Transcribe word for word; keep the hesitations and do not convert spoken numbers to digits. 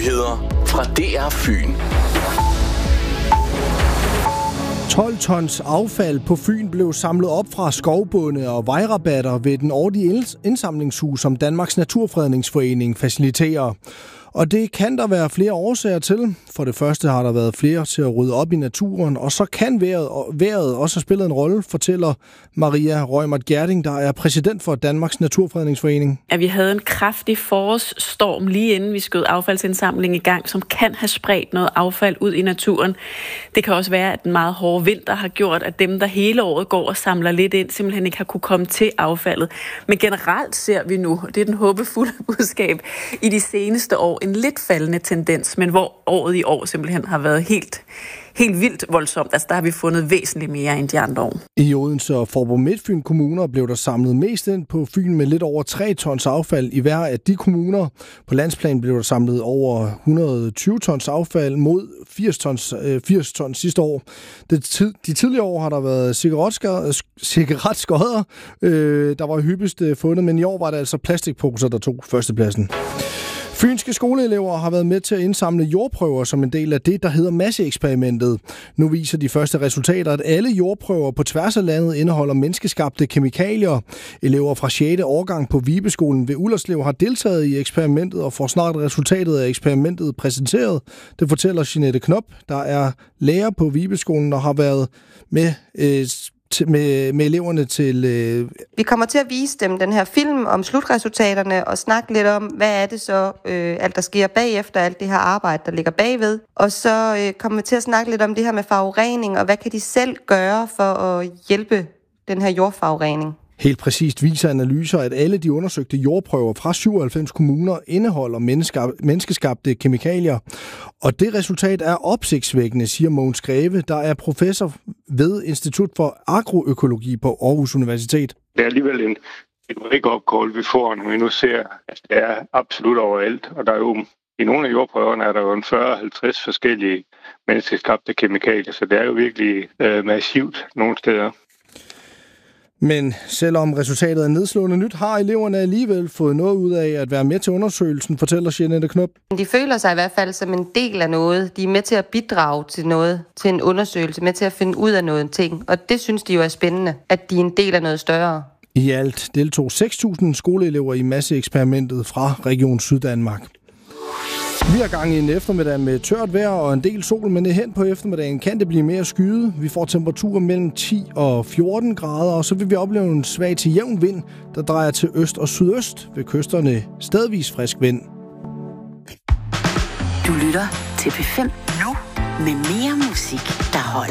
Nyheder fra D R Fyn. tolv tons affald på Fyn blev samlet op fra skovbunde og vejrabatter ved den årlige indsamlingshus, som Danmarks Naturfredningsforening faciliterer. Og det kan der være flere årsager til. For det første har der været flere til at rydde op i naturen, og så kan vejret, vejret også have spillet en rolle, fortæller Maria Reumert Gjerding, der er præsident for Danmarks Naturfredningsforening. At vi havde en kraftig forårsstorm lige inden vi skød affaldsindsamling i gang, som kan have spredt noget affald ud i naturen. Det kan også være, at den meget hårde vinter har gjort, at dem, der hele året går og samler lidt ind, simpelthen ikke har kunne komme til affaldet. Men generelt ser vi nu, det er den håbefulde budskab, i de seneste år en lidt faldende tendens, men hvor året i år simpelthen har været helt, helt vildt voldsomt. Altså der har vi fundet væsentligt mere end de andre år. I Odense og Faaborg Midtfyn kommuner blev der samlet mest ind på Fyn med lidt over tre tons affald i hver af de kommuner. På landsplan blev der samlet over et hundrede og tyve tons affald mod firs tons, øh, firs tons sidste år. Det tid, de tidligere år har der været cigaretskodder, øh, der var hyppigst fundet, men i år var det altså plastikposer, der tog førstepladsen. Fynske skoleelever har været med til at indsamle jordprøver som en del af det, der hedder masseeksperimentet. Nu viser de første resultater, at alle jordprøver på tværs af landet indeholder menneskeskabte kemikalier. Elever fra sjette årgang på Vibeskolen ved Ullerslev har deltaget i eksperimentet og får snart resultatet af eksperimentet præsenteret. Det fortæller Jeanette Knop, der er lærer på Vibeskolen og har været med øh, Med, med eleverne til... Øh... Vi kommer til at vise dem den her film om slutresultaterne og snakke lidt om, hvad er det så, øh, alt der sker bagefter, alt det her arbejde, der ligger bagved. Og så øh, kommer vi til at snakke lidt om det her med forurening, og hvad kan de selv gøre for at hjælpe den her jordforurening. Helt præcist viser analyser, at alle de undersøgte jordprøver fra syvoghalvfems kommuner indeholder menneskeskabte kemikalier. Og det resultat er opsigtsvækkende, siger Mogens Greve, der er professor ved Institut for Agroøkologi på Aarhus Universitet. Det er alligevel en et wake-up-call, vi får, når vi nu ser, at det er absolut overalt. Og der er jo, i nogle af jordprøverne er der jo en fyrre til halvtreds forskellige menneskeskabte kemikalier, så det er jo virkelig øh, massivt nogle steder. Men selvom resultatet er nedslående nyt, har eleverne alligevel fået noget ud af at være med til undersøgelsen, fortæller Jeanette Knop. De føler sig i hvert fald som en del af noget. De er med til at bidrage til noget, til en undersøgelse, med til at finde ud af noget ting. Og det synes de jo er spændende, at de er en del af noget større. I alt deltog seks tusind skoleelever i masseeksperimentet fra Region Syddanmark. Vi har gang i en eftermiddag med tørt vejr og en del sol, men hen på eftermiddagen kan det blive mere skyet. Vi får temperaturer mellem ti og fjorten grader, og så vil vi opleve en svag til jævn vind, der drejer til øst og sydøst. Ved kysterne stedvis frisk vind. Du lytter til P fem nu med mere musik, der holder.